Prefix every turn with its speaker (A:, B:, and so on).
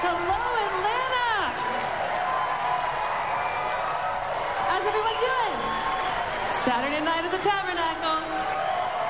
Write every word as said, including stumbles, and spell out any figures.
A: Hello, Atlanta. How's everyone doing? Saturday night at the Tabernacle.